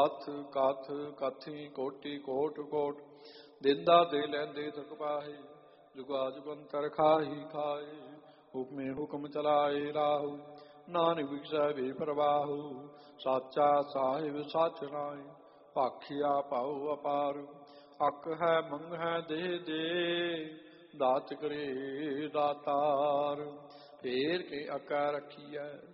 ਹੱਥ ਕਥ ਕਥੀ ਕੋਟੀ ਕੋਟ ਕੋਟ ਦਿੰਦਾ ਦੇ ਲੈਂਦੇ ਥਕ ਪਾਹੇ ਜੁਗਾ ਜੁਗੰਤਰ ਖਾਹੀ ਖਾਏ ਹੁਕਮੇ ਹੁਕਮ ਚਲਾਏ ਰਾਹੂ ਨਾਨਕ ਵਿਖਸੈ ਵੇ ਪ੍ਰਵਾਹੂ ਸਾਚਾ ਸਾਹਿਬ ਸੱਚ ਨਾਏ ਭਾਖਿਆ ਪਾਉ ਅਪਾਰ ਅਕ ਹੈ ਮੰਗ ਹੈ ਦੇ ਦੇ ਦਾਤ ਕਰੇ ਦਾਤਾਰ ਫੇਰ ਕੇ ਅਕਾ ਰੱਖੀਐ